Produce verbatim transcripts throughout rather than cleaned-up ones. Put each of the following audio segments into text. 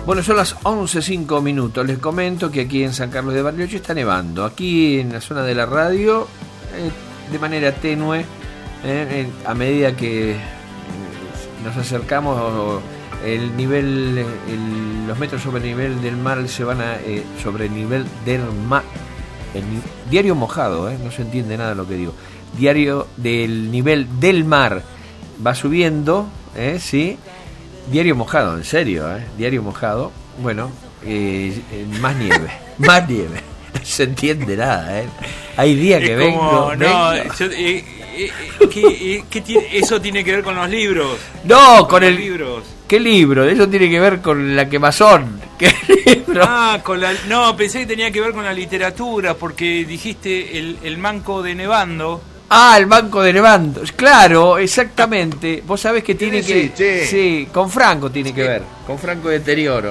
Bueno, son las once cinco minutos. Les comento que aquí en San Carlos de Bariloche está nevando. Aquí en la zona de la radio, eh, de manera tenue, eh, a medida que eh, nos acercamos, el nivel, el, los metros sobre el nivel del mar se van a eh, sobre el nivel del mar. El diario mojado, eh, no se entiende nada de lo que digo. Diario del nivel del mar va subiendo, eh, sí. Diario mojado, en serio, ¿eh? Diario mojado. Bueno, eh, eh, más nieve, más nieve. No se entiende nada, ¿eh? Hay días que es como, vengo... No, vengo. Yo, eh, eh, ¿qué, qué tiene, eso tiene que ver con los libros? No, con, con el... los libros. ¿Qué libro? Eso tiene que ver con la quemazón. ¿Qué libro? Ah, con la... No, pensé que tenía que ver con la literatura, porque dijiste el, el manco de Nevando. Ah, el banco de Nevando. Claro, exactamente. Vos sabés que tiene que... Sí, sí, con Franco tiene que ver. Con Franco de Deterioro.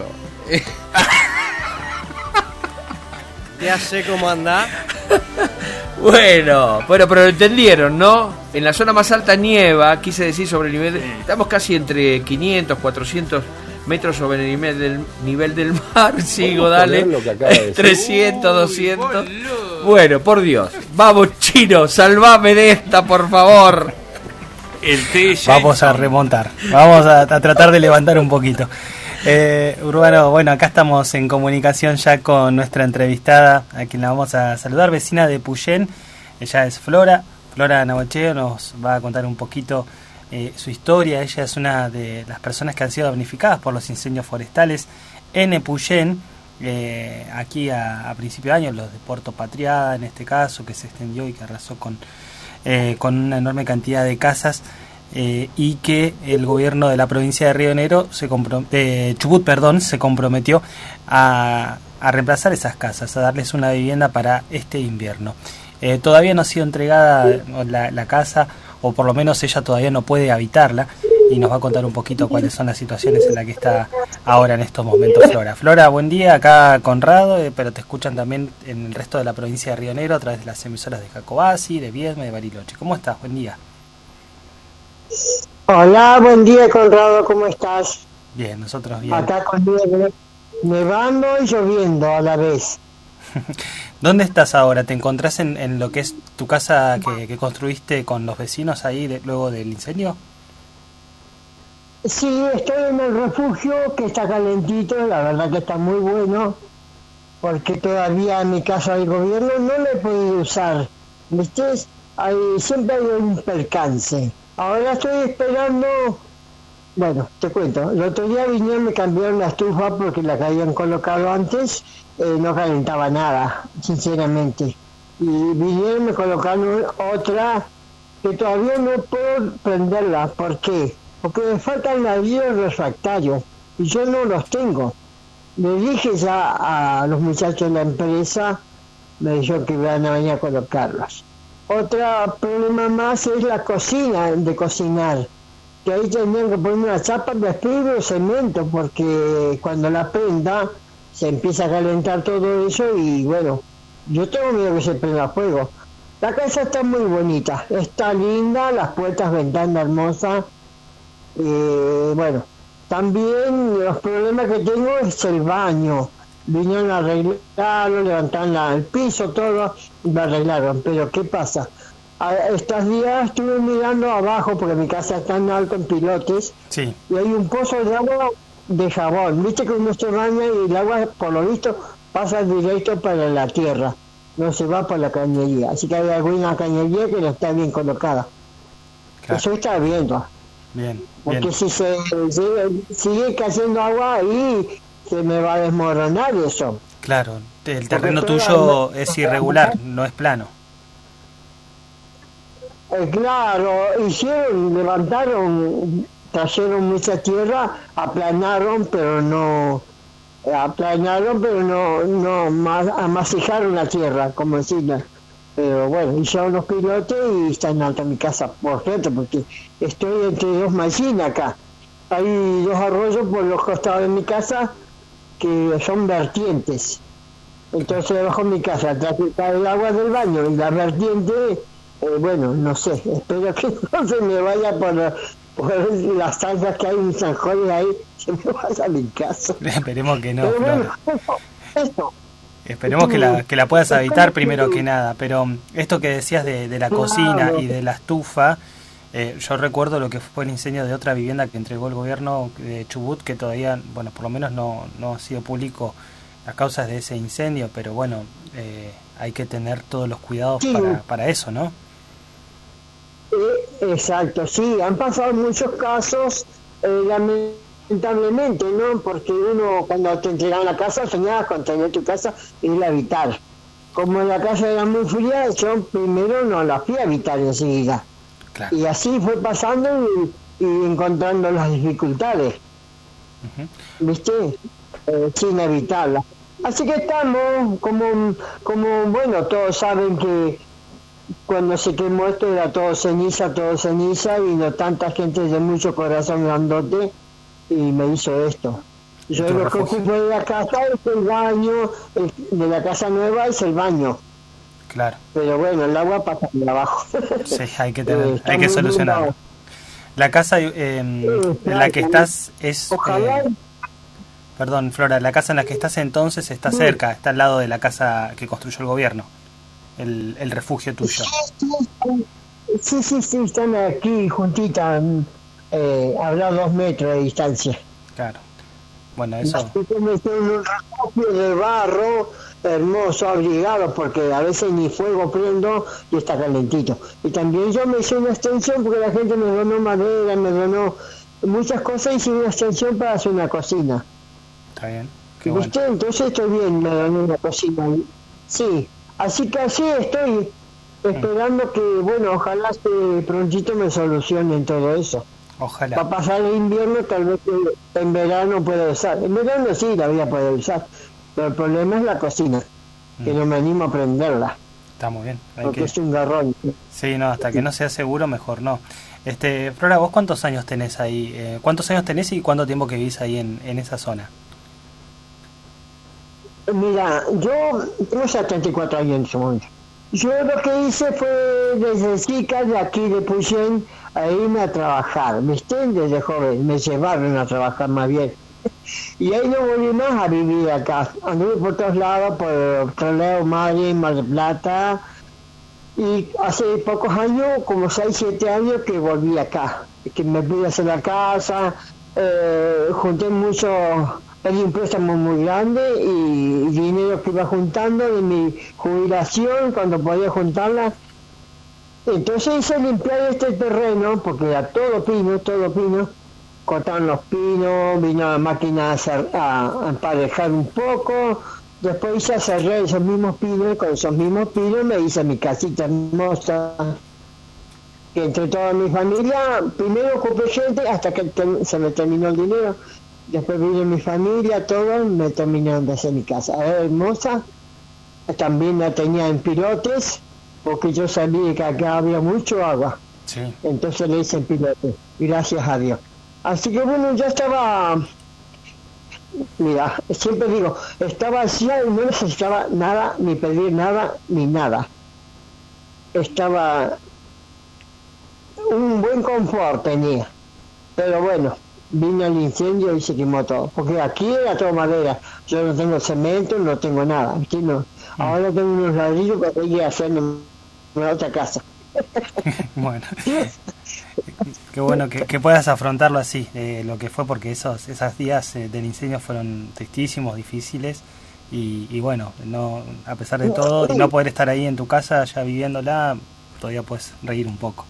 Ya sé cómo anda. Bueno, bueno, pero lo entendieron, ¿no? En la zona más alta nieva, quise decir sobre el nivel... Sí. Estamos casi entre quinientos, cuatrocientos metros sobre el nivel del, nivel del mar. Sigo, dale. trescientos, doscientos. Bueno, por Dios. Vamos, Chino, salvame de esta, por favor. El té Vamos a remontar. Vamos a, a tratar de levantar un poquito. Eh, Urbano, bueno, acá estamos en comunicación ya con nuestra entrevistada, a quien la vamos a saludar, vecina de Puyén. Ella es Flora, Flora Nahuacheo, nos va a contar un poquito eh, su historia. Ella es una de las personas que han sido damnificadas por los incendios forestales en Puyén, eh, aquí a, a principio de año, los de Puerto Patriada en este caso, que se extendió y que arrasó con, eh, con una enorme cantidad de casas. Eh, y que el gobierno de la provincia de Río Negro, se comprom- eh, Chubut, perdón, se comprometió a, a reemplazar esas casas, a darles una vivienda para este invierno. Eh, todavía no ha sido entregada la, la casa, o por lo menos ella todavía no puede habitarla, y nos va a contar un poquito cuáles son las situaciones en las que está ahora en estos momentos Flora. Flora, buen día, acá Conrado, eh, pero te escuchan también en el resto de la provincia de Río Negro a través de las emisoras de Jacobasi, de Viedma y de Bariloche. ¿Cómo estás? Buen día. Hola, buen día, Conrado, ¿cómo estás? Bien, nosotros bien. Acá con nieve, nevando y lloviendo a la vez. ¿Dónde estás ahora? ¿Te encontrás en, en lo que es tu casa que, que construiste con los vecinos ahí de, luego del incendio? Sí, estoy en el refugio que está calentito, la verdad que está muy bueno, porque todavía en mi casa del gobierno no lo he podido usar, ¿viste? Hay, siempre hay un percance. Ahora estoy esperando, bueno, te cuento, el otro día vinieron, me cambiaron la estufa porque la que habían colocado antes eh, no calentaba nada, sinceramente. Y vinieron, me colocaron otra que todavía no puedo prenderla. ¿Por qué? Porque me faltan ladrillos refractarios y yo no los tengo. Le dije ya a los muchachos de la empresa, me dijeron que iban a venir a colocarlos. Otro problema más es la cocina, de cocinar, que ahí tendrían que poner una chapa de fibra o cemento, porque cuando la prenda se empieza a calentar todo eso y bueno, yo tengo miedo que se prenda fuego. La casa está muy bonita, está linda, las puertas, ventanas hermosas. Eh, bueno, también los problemas que tengo es el baño. Vinieron a arreglarlo, levantaron la, el piso, todo, y lo arreglaron. Pero ¿qué pasa? A, estos días estuve mirando abajo, porque mi casa está en alto, en pilotes, sí, y hay un pozo de agua de jabón. Viste que uno se baña y el agua, por lo visto, pasa directo para la tierra, no se va para la cañería. Así que hay alguna cañería que no está bien colocada. Claro. Eso está viendo. Bien, porque bien. si se sigue, sigue cayendo agua ahí, se me va a desmoronar eso. Claro, el terreno tuyo es irregular, no es plano. Eh, claro, hicieron, levantaron, trajeron mucha tierra, aplanaron, pero no, aplanaron, pero no, no más, amasijaron la tierra, como decirla. Pero bueno, hicieron los pilotes y está en alta mi casa, por cierto, porque estoy entre dos mallinas acá. Hay dos arroyos por los costados de mi casa que son vertientes. Entonces debajo de mi casa trae el agua del baño y la vertiente, eh, bueno, no sé, espero que no se me vaya por, por las algas que hay en San Jorge ahí, se me va a mi casa. Esperemos que no, Pero bueno, Flora. eso, eso. Esperemos que la, que la puedas habitar primero que nada, pero esto que decías de, de la cocina y de la estufa, eh, yo recuerdo lo que fue el incendio de otra vivienda que entregó el gobierno de Chubut, que todavía, bueno, por lo menos no, no ha sido público las causas de ese incendio, pero bueno, eh, hay que tener todos los cuidados Sí. para, para eso, ¿no? Eh, exacto, sí, han pasado muchos casos, eh, lamentablemente, ¿no? Porque uno cuando te entregan la casa soñaba con tener tu casa y ir a habitar. Como la casa era muy fría, yo primero no la fui a habitar enseguida. Claro. Y así fue pasando y, y encontrando las dificultades, Uh-huh. ¿viste? Eh, sin evitarlas. Así que estamos como, como, bueno, todos saben que cuando se quemó esto era todo ceniza, todo ceniza, y no tanta gente de mucho corazón grandote y me hizo esto. Yo lo que ocupo de la casa es el baño, el, de la casa nueva es el baño. Claro. Pero bueno, el agua pasa por abajo. Sí, hay que tener, Eh, hay que está muy solucionarlo. lindo. La casa eh, en la que estás es... Ojalá. eh, perdón, Flora, la casa en la que estás entonces está cerca, está al lado de la casa que construyó el gobierno, el, el refugio tuyo. Sí, sí, sí, están aquí juntitas, eh, habrá dos metros de distancia. Claro. Bueno, eso... Así que me estoy en un refugio de barro, hermoso, abrigado, porque a veces ni fuego prendo y está calentito. Y también yo me hice una extensión porque la gente me donó madera, me donó muchas cosas, y hice una extensión para hacer una cocina. Está bien. Qué bueno. ¿Viste? Entonces estoy bien, me doné una cocina. Sí, así que así estoy esperando que, bueno, ojalá que prontito me solucionen todo eso. Ojalá. Para pasar el invierno, tal vez que en verano pueda usar. En verano sí la voy a poder usar, pero el problema es la cocina, que Mm. no me animo a prenderla, Está muy bien. Hay porque que... es un garrón. Sí, no, hasta que no sea seguro, mejor no. Este, Flora, ¿vos cuántos años tenés ahí? Eh, ¿Cuántos años tenés y cuánto tiempo que vivís ahí en, en esa zona? Mira, yo tengo setenta y cuatro años en ese momento. Yo lo que hice fue desde chica, de aquí de Puyén, a irme a trabajar, ¿viste? Desde joven, me llevaron a trabajar más bien. Y ahí no volví más a vivir acá. Anduve por todos lados, por Trelew, Madrid, Mar del Plata. Y hace pocos años, como seis, siete años, que volví acá. Que me pude hacer la casa, eh, junté mucho, pedí un préstamo muy grande y dinero que iba juntando de mi jubilación, cuando podía juntarla. Entonces hice limpiar este terreno, porque era todo pino, todo pino. Cortaron los pinos, vino la máquina a, cer- a, a emparejar un poco, después hice cerrar esos mismos pinos, y con esos mismos pinos me hice mi casita hermosa, que entre toda mi familia, primero ocupé gente hasta que te- se me terminó el dinero, después vino mi familia, todos me terminaron de hacer mi casa, era hermosa, también la tenía en pilotes, porque yo sabía que acá había mucho agua. Sí. Entonces le hice en pilote, gracias a Dios. Así que bueno, ya estaba, mira, siempre digo, estaba así y no necesitaba nada, ni pedir nada, ni nada. Estaba, un buen confort tenía, pero bueno, vino el incendio y se quemó todo, porque aquí era todo madera, yo no tengo cemento, no tengo nada, ¿viste? No. Ahora tengo unos ladrillos que hay que hacer en otra casa. Bueno. Qué bueno que, que puedas afrontarlo así, eh, lo que fue, porque esos esos días eh, del incendio fueron tristísimos, difíciles, y, y bueno, no a pesar de todo, y no poder estar ahí en tu casa ya viviéndola, todavía puedes reír un poco.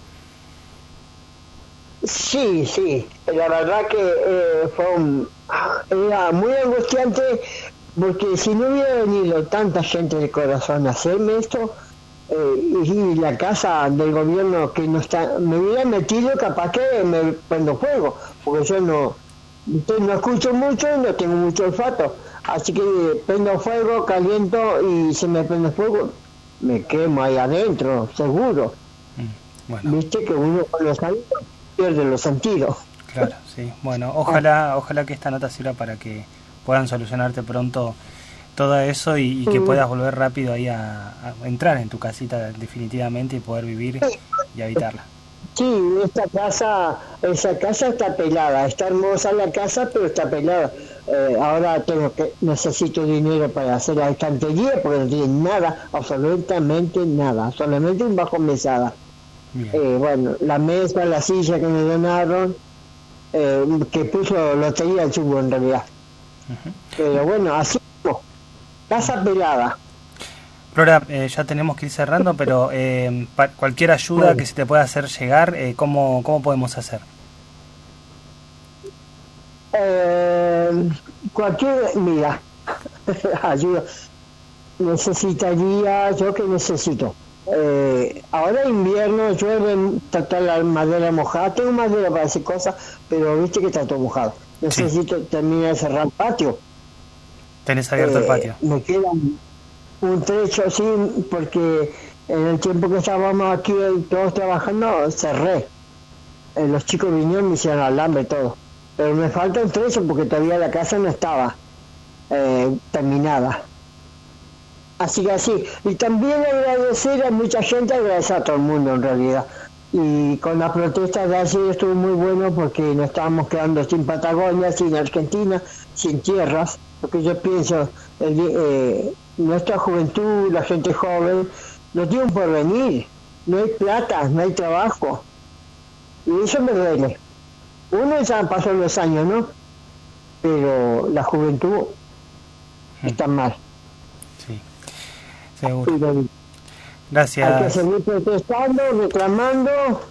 Sí, sí, la verdad que eh, fue un, era muy angustiante, porque si no hubiera venido tanta gente de corazón a hacerme esto, eh, y la casa del gobierno que no está, me hubiera metido, capaz que me prendo fuego, porque yo no, no escucho mucho y no tengo mucho olfato, así que prendo fuego, caliento, y si me prende fuego, me quemo ahí adentro, seguro. Mm, bueno. Viste que uno con los años pierde los sentidos. Claro, sí. Bueno, ojalá, ojalá que esta nota sirva para que puedan solucionarte pronto todo eso y, y que puedas volver rápido ahí a, a entrar en tu casita definitivamente y poder vivir y habitarla. Sí, esta casa, esa casa está pelada, está hermosa la casa, pero está pelada. Eh, ahora tengo que necesito dinero para hacer la estantería porque no tiene nada, absolutamente nada, solamente un bajo mesada. Eh, bueno, la mesa, la silla que me donaron, eh, que puso lotería el chubo en realidad. Uh-huh. Pero bueno, así como, casa pelada. Flora, eh, ya tenemos que ir cerrando, pero eh, pa- cualquier ayuda bueno. que se te pueda hacer llegar, eh, ¿cómo, ¿cómo podemos hacer? Eh, cualquier, mira, ayuda. Necesitaría, yo que necesito. Eh, ahora invierno, llueve, está la madera mojada. Tengo madera para hacer cosas, pero viste que está todo mojado. Necesito sí. terminar de cerrar el patio. ¿Tenés abierto eh, el patio? Me queda un trecho así, porque en el tiempo que estábamos aquí todos trabajando, cerré. Eh, los chicos vinieron y me hicieron alambre y todo. Pero me falta un trecho porque todavía la casa no estaba eh, terminada. Así que así. Y también agradecer a mucha gente, agradecer a todo el mundo en realidad. Y con las protestas de ayer estuvo muy bueno porque nos estábamos quedando sin Patagonia, sin Argentina, sin tierras. Porque yo pienso, el, eh, nuestra juventud, la gente joven, no tiene un porvenir. No hay plata, no hay trabajo. Y eso me duele. Uno ya pasó los años, ¿no? Pero la juventud hmm. está mal. Sí, seguro. Gracias. Hay que seguir protestando, reclamando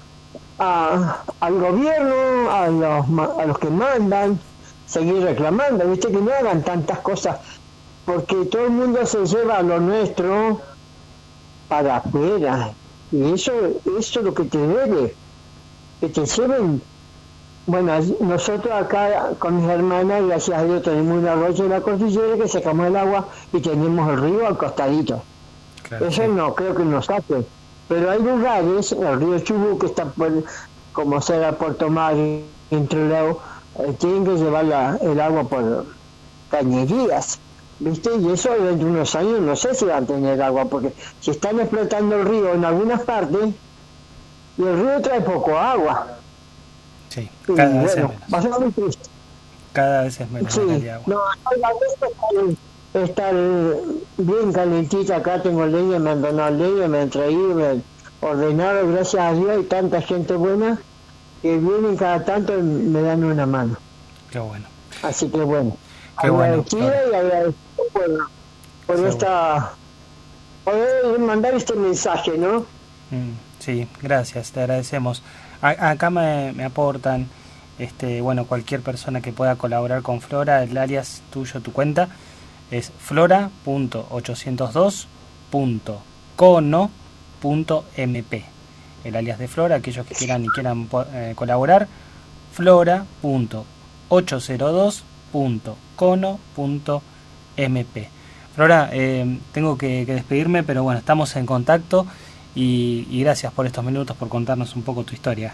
a, al gobierno, a los, a los que mandan, seguir reclamando. Viste que no hagan tantas cosas, porque todo el mundo se lleva lo nuestro para afuera. Y eso, eso es lo que te duele, que te lleven. Bueno, nosotros acá con mis hermanas, gracias a Dios, tenemos un arroyo en la cordillera que sacamos el agua y tenemos el río al costadito. Claro, eso sí. No, creo que no saque. Pero hay lugares, el río Chubut, que está por, como será Puerto Mar y Entre Leo, eh, tienen que llevar la, el agua por cañerías, ¿viste? Y eso dentro de unos años no sé si van a tener agua, porque si están explotando el río en algunas partes, y el río trae poco agua. Sí, cada y, vez bueno, es menos. Muy triste. Cada vez es menos sí, el agua. No, está, está bien calentita acá, tengo leña, me han donado leña, me han traído, me han ordenado, gracias a Dios, hay tanta gente buena que vienen cada tanto y me dan una mano. Qué bueno. Así que bueno, Qué agradecido bueno, y agradecido por, por sí, esta, poder mandar este mensaje, ¿no? Mm, sí, gracias, te agradecemos. A, acá me, me aportan, este, bueno, cualquier persona que pueda colaborar con Flora, el alias tuyo, tu cuenta, es flora punto ochocientos dos punto cono punto m p. El alias de Flora, aquellos que quieran y quieran eh, colaborar, flora punto ochocientos dos punto cono punto m p. Flora, eh, tengo que, que despedirme, pero bueno, estamos en contacto. Y, y gracias por estos minutos, por contarnos un poco tu historia.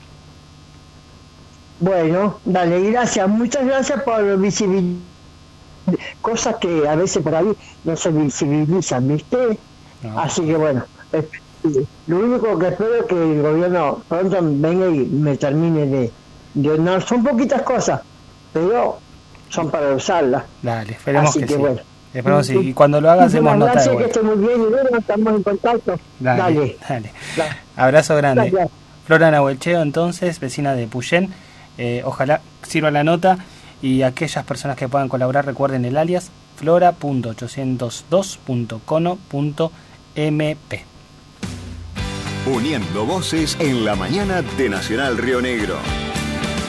Bueno, dale, gracias, muchas gracias por visibilizar cosas que a veces por ahí no se visibilizan, ¿viste? No. Así que bueno, eh, lo único que espero es que el gobierno pronto venga y me termine de, de donar. Son poquitas cosas, pero son para usarlas. Dale, esperemos Así que, que sí. bueno. Esperemos sí. Y cuando lo hagas, hacemos nota gracias, de que esté muy bien y bueno, estamos en contacto. Dale, dale. dale. dale. Abrazo grande. Gracias. Flora Nahuelcheo, entonces, vecina de Puyén. Eh, ojalá sirva la nota y aquellas personas que puedan colaborar recuerden el alias flora punto ochocientos dos punto cono punto m p. Uniendo voces en la mañana de Nacional Río Negro.